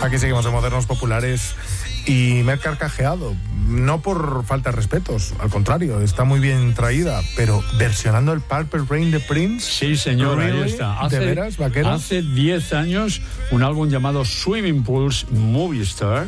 Aquí seguimos en Modernos Populares y me he carcajeado, no por falta de respetos, al contrario, está muy bien traída, pero versionando el Purple Rain de Prince. Sí, señor, really? Ahí está. ¿De veras, vaquero? Hace 10 años, un álbum llamado Swimming Pools Movie Star,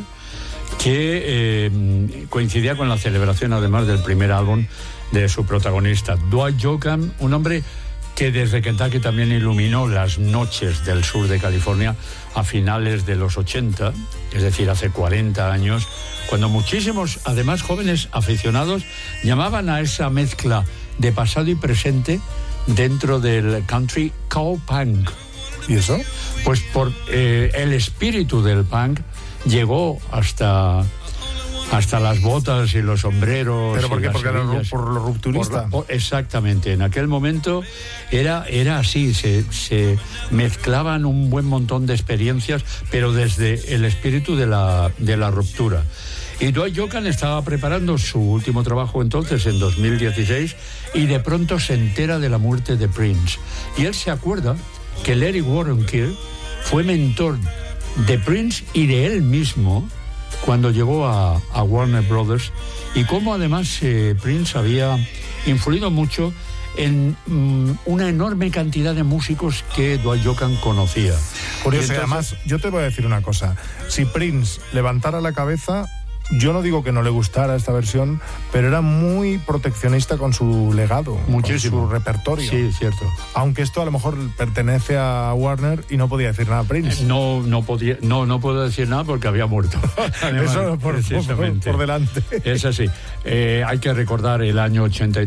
que coincidía con la celebración, además, del primer álbum de su protagonista, Dwight Yoakam, un hombre que desde Kentucky también iluminó las noches del sur de California a finales de los 80, es decir, hace 40 años, cuando muchísimos, además jóvenes aficionados, llamaban a esa mezcla de pasado y presente dentro del country cowpunk. ¿Y eso? Pues por el espíritu del punk llegó hasta las botas y los sombreros. ¿Pero por qué? Porque era hebillas. por lo rupturista. Exactamente. En aquel momento era así, se mezclaban un buen montón de experiencias, pero desde el espíritu de la ruptura. Y Dwight Yoakam estaba preparando su último trabajo entonces, en 2016, y de pronto se entera de la muerte de Prince. Y él se acuerda que Larry Warrenkill fue mentor de Prince y de él mismo cuando llegó a Warner Brothers, y cómo además Prince había influido mucho en una enorme cantidad de músicos que Dwight Yoakam conocía. Curioso, entonces, además, yo te voy a decir una cosa. Si Prince levantara la cabeza, yo no digo que no le gustara esta versión, pero era muy proteccionista con su legado, muchísimo, con su repertorio. Sí, cierto. Aunque esto a lo mejor pertenece a Warner y no podía decir nada a Prince. No puedo decir nada porque había muerto. Además, eso por delante. Es así. Hay que recordar el año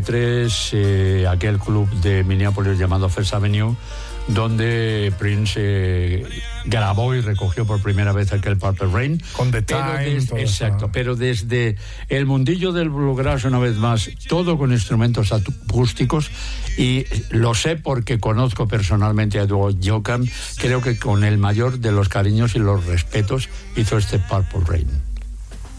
83, aquel club de Minneapolis llamado First Avenue, donde Prince grabó y recogió por primera vez aquel Purple Rain. Con The Time. Exacto, pero desde el mundillo del bluegrass, una vez más, todo con instrumentos acústicos, y lo sé porque conozco personalmente a Dwight Yoakam, creo que con el mayor de los cariños y los respetos hizo este Purple Rain.